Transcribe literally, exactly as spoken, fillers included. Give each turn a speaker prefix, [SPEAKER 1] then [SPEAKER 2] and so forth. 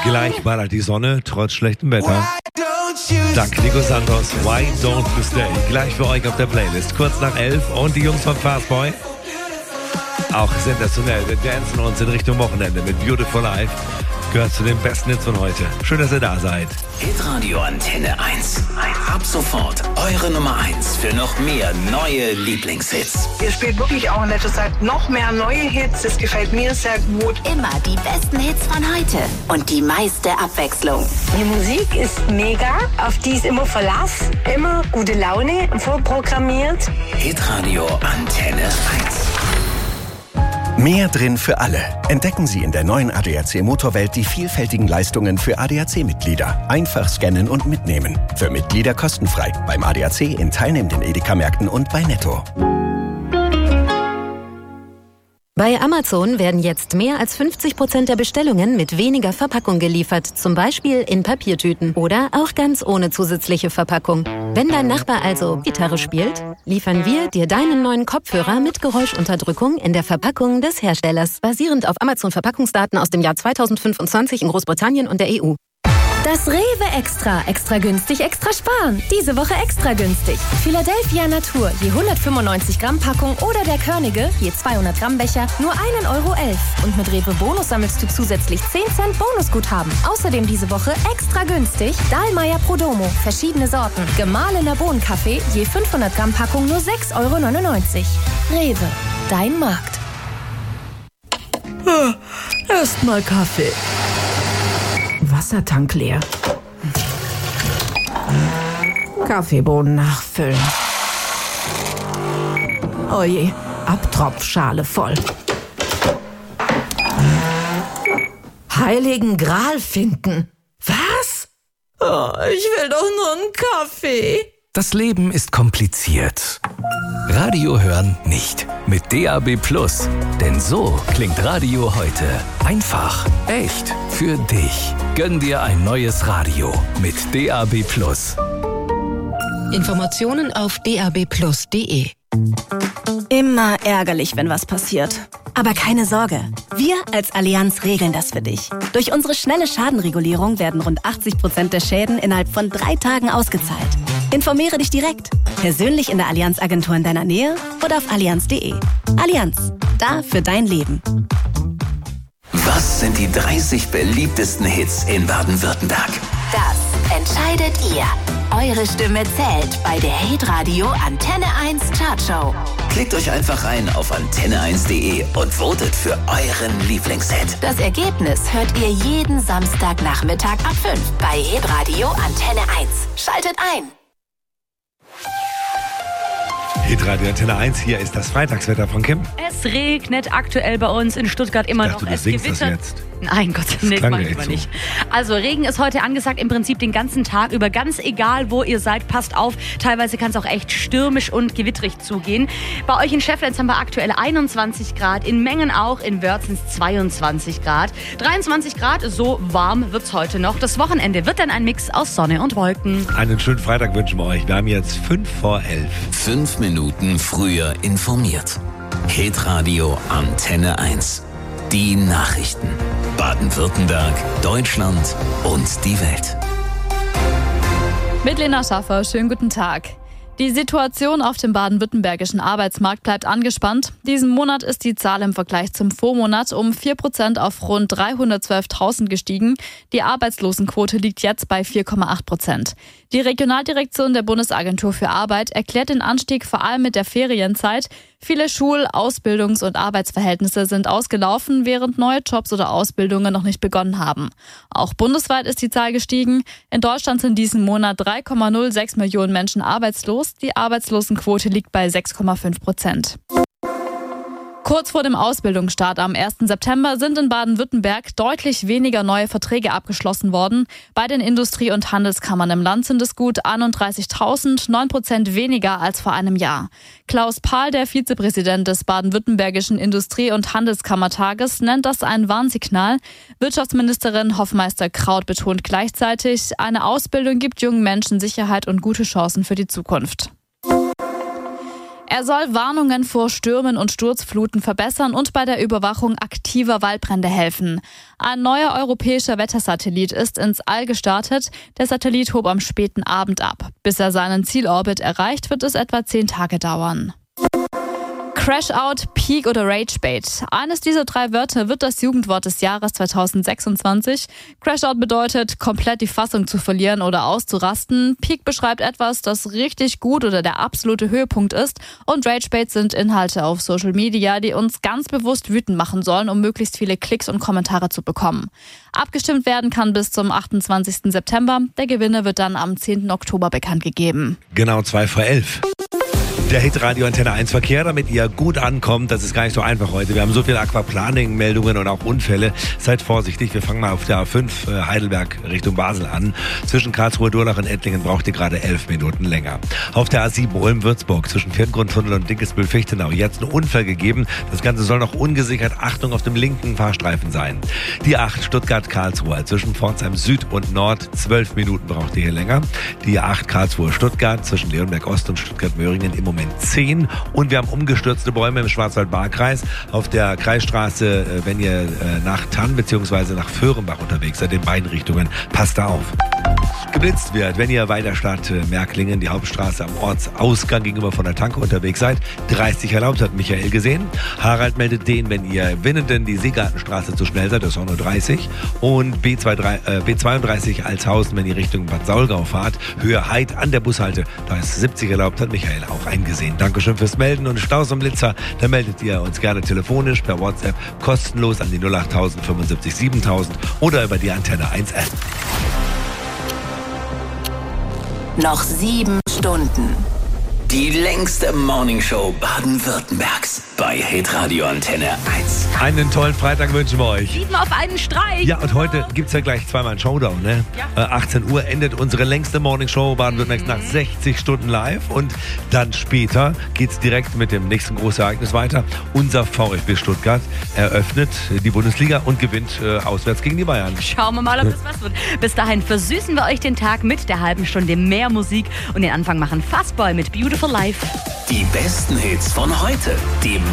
[SPEAKER 1] Gleich ballert die Sonne, trotz schlechtem Wetter. Dank Nico Santos, Why Don't You Stay? Gleich für euch auf der Playlist. Kurz nach elf und die Jungs von Fastboy. Auch sensationell, wir dancen uns in Richtung Wochenende mit Beautiful Life. Gehört zu den besten Hits von heute. Schön, dass ihr da seid.
[SPEAKER 2] Hitradio Antenne eins. Ab sofort eure Nummer eins für noch mehr neue Lieblingshits.
[SPEAKER 3] Ihr spielt wirklich auch in letzter Zeit noch mehr neue Hits. Das gefällt mir sehr gut.
[SPEAKER 4] Immer die besten Hits von heute und die meiste Abwechslung.
[SPEAKER 5] Die Musik ist mega, auf die ist immer Verlass, immer gute Laune, vorprogrammiert.
[SPEAKER 2] Hitradio Antenne eins.
[SPEAKER 6] Mehr drin für alle. Entdecken Sie in der neuen A D A C Motorwelt die vielfältigen Leistungen für A D A C-Mitglieder. Einfach scannen und mitnehmen. Für Mitglieder kostenfrei. Beim A D A C in teilnehmenden Edeka-Märkten und bei Netto.
[SPEAKER 7] Bei Amazon werden jetzt mehr als fünfzig Prozent der Bestellungen mit weniger Verpackung geliefert, zum Beispiel in Papiertüten oder auch ganz ohne zusätzliche Verpackung. Wenn dein Nachbar also Gitarre spielt, liefern wir dir deinen neuen Kopfhörer mit Geräuschunterdrückung in der Verpackung des Herstellers, basierend auf Amazon-Verpackungsdaten aus dem Jahr zweitausendfünfundzwanzig in Großbritannien und der E U.
[SPEAKER 8] Das Rewe Extra. Extra günstig, extra sparen. Diese Woche extra günstig. Philadelphia Natur, je hundertfünfundneunzig Gramm Packung oder der Körnige, je zweihundert Gramm Becher, nur ein Euro elf. Und mit Rewe Bonus sammelst du zusätzlich zehn Cent Bonusguthaben. Außerdem diese Woche extra günstig Dahlmeier Prodomo, verschiedene Sorten. Gemahlener Bohnenkaffee, je fünfhundert Gramm Packung, nur sechs Euro neunundneunzig. Rewe, dein Markt.
[SPEAKER 9] Erstmal Kaffee. Wassertank leer. Kaffeebohnen nachfüllen. Oje, Abtropfschale voll. Heiligen Gral finden. Was? Oh, ich will doch nur einen Kaffee.
[SPEAKER 10] Das Leben ist kompliziert. Radio hören nicht. Mit D A B Plus. Denn so klingt Radio heute. Einfach, echt, für dich. Gönn dir ein neues Radio mit D A B Plus.
[SPEAKER 7] Informationen auf d a b plus punkt d e.
[SPEAKER 11] Immer ärgerlich, wenn was passiert. Aber keine Sorge, wir als Allianz regeln das für dich. Durch unsere schnelle Schadenregulierung werden rund achtzig Prozent der Schäden innerhalb von drei Tagen ausgezahlt. Informiere dich direkt, persönlich in der Allianz-Agentur in deiner Nähe oder auf allianz punkt de. Allianz, da für dein Leben.
[SPEAKER 2] Was sind die dreißig beliebtesten Hits in Baden-Württemberg?
[SPEAKER 4] Das entscheidet ihr. Eure Stimme zählt bei der Hitradio Antenne eins Chartshow.
[SPEAKER 2] Klickt euch einfach rein auf antenne eins punkt de und votet für euren Lieblingshit.
[SPEAKER 4] Das Ergebnis hört ihr jeden Samstagnachmittag ab fünf bei Hitradio Antenne eins. Schaltet ein!
[SPEAKER 1] Hitradio Antenne eins, hier ist das Freitagswetter von Kim.
[SPEAKER 12] Es regnet aktuell bei uns in Stuttgart immer
[SPEAKER 1] ich dachte,
[SPEAKER 12] noch.
[SPEAKER 1] Du
[SPEAKER 12] Es
[SPEAKER 1] singst
[SPEAKER 12] gewittert.
[SPEAKER 1] das jetzt.
[SPEAKER 12] Nein, Gott sei Dank, nee, manchmal nicht. Also Regen ist heute angesagt, im Prinzip den ganzen Tag über. Ganz egal, wo ihr seid, passt auf. Teilweise kann es auch echt stürmisch und gewittrig zugehen. Bei euch in Schefflens haben wir aktuell einundzwanzig Grad, in Mengen auch, in Wörzens zweiundzwanzig Grad. dreiundzwanzig Grad, so warm wird's heute noch. Das Wochenende wird dann ein Mix aus Sonne und Wolken.
[SPEAKER 1] Einen schönen Freitag wünschen wir euch. Wir haben jetzt fünf vor elf.
[SPEAKER 2] Fünf Minuten früher informiert. Hitradio Antenne eins. Die Nachrichten. Baden-Württemberg, Deutschland und die Welt.
[SPEAKER 13] Mit Lena Schaffer, schönen guten Tag. Die Situation auf dem baden-württembergischen Arbeitsmarkt bleibt angespannt. Diesen Monat ist die Zahl im Vergleich zum Vormonat um vier Prozent auf rund dreihundertzwölftausend gestiegen. Die Arbeitslosenquote liegt jetzt bei vier Komma acht Prozent. Die Regionaldirektion der Bundesagentur für Arbeit erklärt den Anstieg vor allem mit der Ferienzeit. Viele Schul-, Ausbildungs- und Arbeitsverhältnisse sind ausgelaufen, während neue Jobs oder Ausbildungen noch nicht begonnen haben. Auch bundesweit ist die Zahl gestiegen. In Deutschland sind diesen Monat drei Komma null sechs Millionen Menschen arbeitslos. Die Arbeitslosenquote liegt bei sechs Komma fünf Prozent. Kurz vor dem Ausbildungsstart am ersten September sind in Baden-Württemberg deutlich weniger neue Verträge abgeschlossen worden. Bei den Industrie- und Handelskammern im Land sind es gut einunddreißigtausend, neun Prozent weniger als vor einem Jahr. Klaus Pahl, der Vizepräsident des baden-württembergischen Industrie- und Handelskammertages, nennt das ein Warnsignal. Wirtschaftsministerin Hoffmeister-Kraut betont gleichzeitig, eine Ausbildung gibt jungen Menschen Sicherheit und gute Chancen für die Zukunft. Er soll Warnungen vor Stürmen und Sturzfluten verbessern und bei der Überwachung aktiver Waldbrände helfen. Ein neuer europäischer Wettersatellit ist ins All gestartet. Der Satellit hob am späten Abend ab. Bis er seinen Zielorbit erreicht, wird es etwa zehn Tage dauern. Crash-Out, Peak oder Rage-Bait. Eines dieser drei Wörter wird das Jugendwort des Jahres zweitausendsechsundzwanzig. Crash-Out bedeutet, komplett die Fassung zu verlieren oder auszurasten. Peak beschreibt etwas, das richtig gut oder der absolute Höhepunkt ist. Und Rage-Bait sind Inhalte auf Social Media, die uns ganz bewusst wütend machen sollen, um möglichst viele Klicks und Kommentare zu bekommen. Abgestimmt werden kann bis zum achtundzwanzigsten September. Der Gewinner wird dann am zehnten Oktober bekannt gegeben.
[SPEAKER 1] Genau zwei vor elf. Der Hitradio Antenne eins Verkehr, damit ihr gut ankommt. Das ist gar nicht so einfach heute. Wir haben so viele Aquaplaning-Meldungen und auch Unfälle. Seid vorsichtig. Wir fangen mal auf der A fünf äh, Heidelberg Richtung Basel an. Zwischen Karlsruhe, Durlach und Ettlingen braucht ihr gerade elf Minuten länger. Auf der A sieben Ulm-Würzburg zwischen Firngrundtunnel und Dinkelsbühl-Fichtenau jetzt ein Unfall gegeben. Das Ganze soll noch ungesichert. Achtung auf dem linken Fahrstreifen sein. Die acht Stuttgart-Karlsruhe zwischen Pforzheim Süd und Nord. zwölf Minuten braucht ihr hier länger. Die acht Karlsruhe-Stuttgart zwischen Leonberg Ost und Stuttgart-Möhringen im Moment zehn. Und wir haben umgestürzte Bäume im Schwarzwald-Baar-Kreis. Auf der Kreisstraße, wenn ihr nach Tann bzw. nach Föhrenbach unterwegs seid, in beiden Richtungen, passt da auf. Geblitzt wird, wenn ihr weiter statt Märklingen, die Hauptstraße am Ortsausgang gegenüber von der Tanke unterwegs seid. dreißig erlaubt, hat Michael gesehen. Harald meldet den, wenn ihr Winnenden die Seegartenstraße zu schnell seid, das ist auch nur dreißig. Und B zweiunddreißig Altshausen, wenn ihr Richtung Bad Saulgau fahrt. Höhe Heid an der Bushalte, da ist siebzig erlaubt, hat Michael auch eingesehen. Dankeschön fürs Melden und Staus und Blitzer, da meldet ihr uns gerne telefonisch per WhatsApp kostenlos an die null acht null null fünfundsiebzig siebentausend oder über die Antenne eins App.
[SPEAKER 4] Noch sieben Stunden.
[SPEAKER 2] Die längste Morningshow Baden-Württembergs bei Hitradio Antenne eins.
[SPEAKER 1] Einen tollen Freitag wünschen wir euch.
[SPEAKER 12] Sieben auf einen Streich.
[SPEAKER 1] Ja, und heute gibt es ja gleich zweimal einen Showdown, ne? Ja. Äh, achtzehn Uhr endet unsere längste Morningshow Baden-Württembergs mhm. nach sechzig Stunden live. Und dann später geht es direkt mit dem nächsten großen Ereignis weiter. Unser VfB Stuttgart eröffnet die Bundesliga und gewinnt äh, auswärts gegen die Bayern.
[SPEAKER 12] Schauen wir mal, ob das was wird. Bis dahin versüßen wir euch den Tag mit der halben Stunde mehr Musik. Und den Anfang machen Fastboy mit Beautiful Life.
[SPEAKER 2] Die besten Hits von heute. Die